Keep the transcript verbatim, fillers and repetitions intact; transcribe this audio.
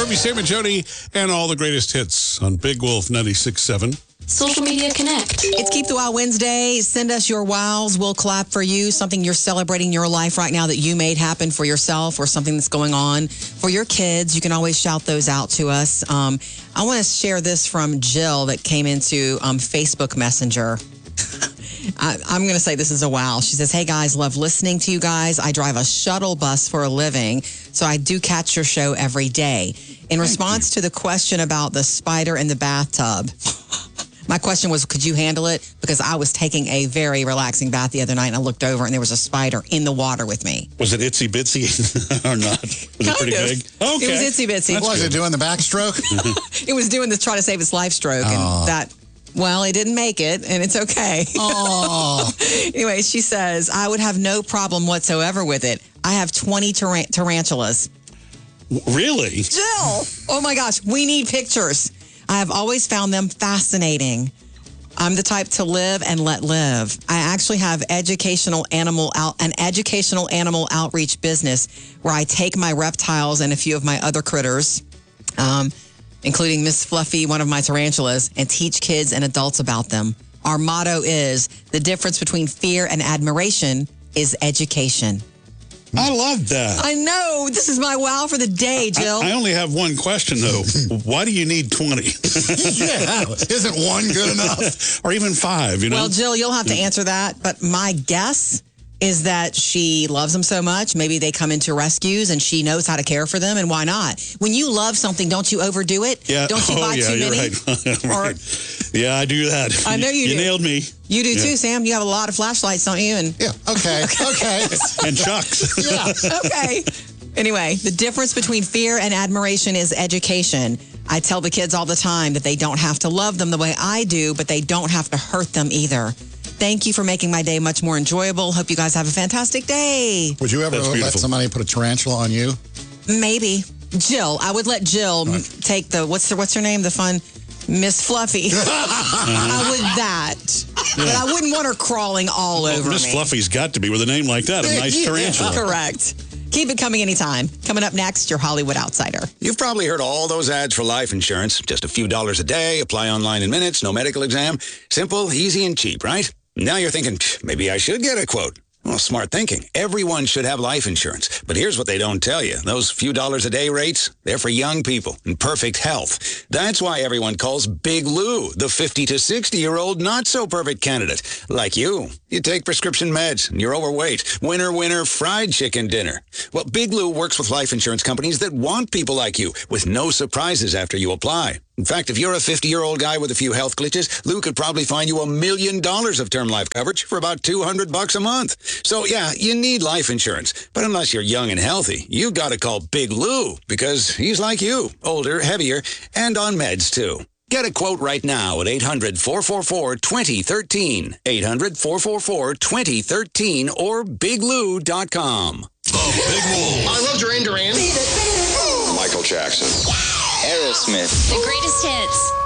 Murphy, Sam, and Jody, and all the greatest hits on Big Wolf ninety-six point seven. Social Media Connect. It's Keep the Wow Wednesday. Send us your wows. We'll clap for you. Something you're celebrating in your life right now that you made happen for yourself or something that's going on for your kids. You can always shout those out to us. Um, I want to share this from Jill that came into um, Facebook Messenger. I, I'm going to say this is a wow. She says, hey, guys, love listening to you guys. I drive a shuttle bus for a living, so I do catch your show every day. In response to the question about the spider in the bathtub, my question was, could you handle it? Because I was taking a very relaxing bath the other night, and I looked over, and there was a spider in the water with me. Was it itsy bitsy or not? Was kind it pretty of. big? Okay. It was itsy bitsy. What was it doing the backstroke? It was doing this, try to save its life stroke, Oh. and that, well, it didn't make it, and it's okay. Oh. Anyway, she says, I would have no problem whatsoever with it. I have twenty tar- tarantulas. Really? Jill! Oh my gosh, we need pictures. I have always found them fascinating. I'm the type to live and let live. I actually have educational animal out an educational animal outreach business where I take my reptiles and a few of my other critters, um, including Miss Fluffy, one of my tarantulas, and teach kids and adults about them. Our motto is the difference between fear and admiration is education. I love that. I know. This is my wow for the day, Jill. I, I only have one question, though. Why do you need twenty? Yeah. Isn't one good enough? Or even five, you know? Well, Jill, you'll have to answer that. But my guess is that she loves them so much. Maybe they come into rescues and she knows how to care for them. And why not? When you love something, don't you overdo it? Yeah. Don't you oh, buy yeah, too you're many? Right. Or, right. Yeah, I do that. I know you You do. nailed me. You do Yeah. too, Sam. You have a lot of flashlights, don't you? And Yeah. Okay. Okay. And Chucks. Yeah. okay. Anyway, the difference between fear and admiration is education. I tell the kids all the time that they don't have to love them the way I do, but they don't have to hurt them either. Thank you for making my day much more enjoyable. Hope you guys have a fantastic day. Would you ever That's let beautiful. somebody put a tarantula on you? Maybe. Jill. I would let Jill m take the, what's the, what's her name? The fun, Miss Fluffy. I would that. But I wouldn't want her crawling all Well, over Miss me. Fluffy's got to be with a name like that. A nice Yeah. tarantula. Correct. Keep it coming anytime. Coming up next, your Hollywood Outsider. You've probably heard all those ads for life insurance. Just a few dollars a day, apply online in minutes, no medical exam. Simple, easy, and cheap, right? Now you're thinking, maybe I should get a quote. Well, smart thinking. Everyone should have life insurance. But here's what they don't tell you. Those few dollars a day rates, they're for young people in perfect health. That's why everyone calls Big Lou the fifty to sixty-year-old not-so-perfect candidate. Like you. You take prescription meds, and you're overweight. Winner, winner, fried chicken dinner. Well, Big Lou works with life insurance companies that want people like you, with no surprises after you apply. In fact, if you're a fifty-year-old guy with a few health glitches, Lou could probably find you a million dollars of term life coverage for about two hundred bucks a month. So, yeah, you need life insurance. But unless you're young and healthy, you got to call Big Lou because he's like you, older, heavier, and on meds, too. Get a quote right now at eight hundred, four four four, two oh one three. eight hundred, four four four, two oh one three or big lou dot com. The Big Wolf. I love Duran Duran. Michael Jackson. Aerosmith. The greatest hits.